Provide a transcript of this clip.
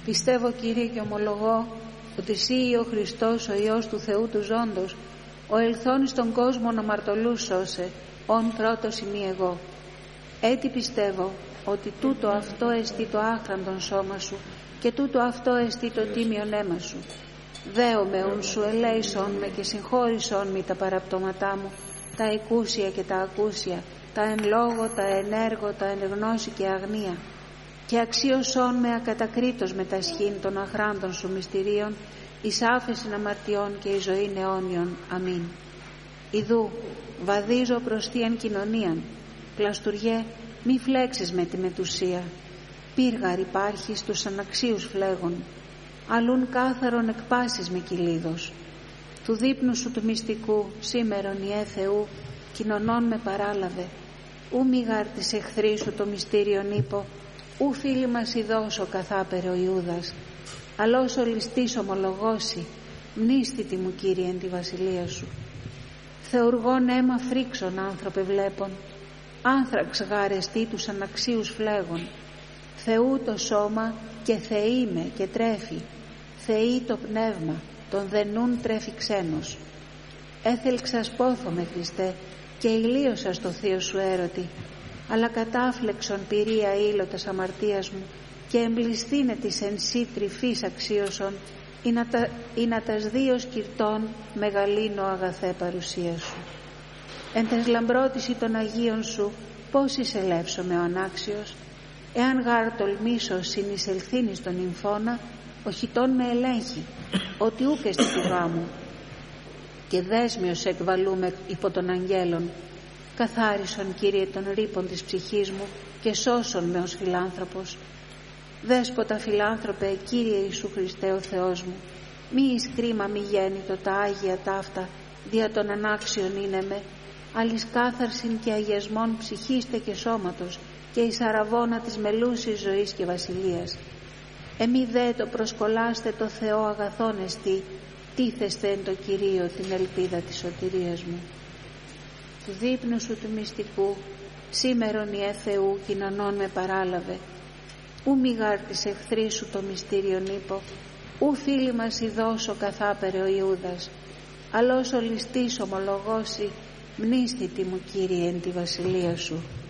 Πιστεύω, Κύριε, και ομολογώ ότι Εσύ ο Χριστός, ο Υιός του Θεού του Ζώντος, ο ελθόν εις τον κόσμο να αμαρτωλούς σώσε, ον πρώτος ημί εγώ. Έτσι πιστεύω ότι τούτο αυτό εστί το άχραντον σώμα Σου και τούτο αυτό εστί το τίμιον αίμα Σου. Δέομαι ουν Σου ελέησον με και συγχώρησον μη τα παραπτώματά μου, τα εκούσια και τα ακούσια, τα εν λόγω, τα εν έργο, τα εν γνώση και αγνία, και αξίωσόν με ακατακρίτως με τα σχήν των αχράντων Σου μυστηρίων, εις άφεσιν αμαρτιών και εις ζωήν αιώνιον. Αμήν. Ιδού βαδίζω προς Θείαν κοινωνίαν, πλαστουριέ μη φλέξεις με τη μετουσία, πύργαρ υπάρχει στους αναξίους φλέγων, αλλούν κάθαρον εκπάσεις με κυλίδος. Του δείπνου Σου του μυστικού, σήμερον Ιε Θεού, κοινωνών με παράλαβε, ου μηγάρ της εχθρή Σου το μυστήριον ύπο, ου φίλοι μας ειδώσω καθάπερε ο Ιούδας, αλλός ο ληστής ομολογώσει, μνήστητη μου Κύριε εν τη βασιλεία Σου. Θεουργών αίμα φρίξον άνθρωπε βλέπων, άνθραξ γάρεστη τους αναξίους φλέγων, Θεού το σώμα και Θεή με και τρέφει, Θεή το πνεύμα, τον δενούν τρέφει ξένος. Έθελξας πόθομαι Χριστέ και ηλίωσα στο θείο Σου έρωτη, αλλά κατάφλεξον πυρία ήλωτας αμαρτίας μου και εμπληστήνε της εν Σύ τρυφής αξίωσον, ή να τας δύο σκυρτών μεγαλύνω αγαθέ παρουσία Σου. Εν τες λαμπρότηση των Αγίων Σου πώς εισελεύσομαι ο ανάξιος, εάν γάρ τολμήσω συνεισελθήνεις τον νυμφώνα, ο χιτών με ελέγχει, ότι ούκ εστι του γάμου, και δέσμιος εκβαλούμε υπό των αγγέλων. Καθάρισον, Κύριε, των ρήπων της ψυχής μου και σώσον με ως φιλάνθρωπος. Δέσποτα φιλάνθρωπε, Κύριε Ιησού Χριστέ ο Θεός μου, μη εις κρίμα μη γέννητο τα Άγια ταύτα, δια των ανάξιων είναι με, αλλης κάθαρσιν και αγιασμών ψυχήστε και σώματος, και εις αραβώνα της μελούσης ζωής και βασιλείας. Εμεί δε το προσκολάστε το Θεό αγαθόν εστί, τίθεστε εν το Κυρίο την ελπίδα της σωτηρίας μου. Του δείπνου Σου του μυστικού, σήμερον Ιε Θεού κοινωνών με παράλαβε, ου μηγάρ της εχθρή Σου το μυστήριον ύπο, ου φίλοι μας ειδώσω καθάπερε ο Ιούδας, αλλός ο ληστής ομολογώσει, μνήστητη μου Κύριε εν τη βασιλεία Σου.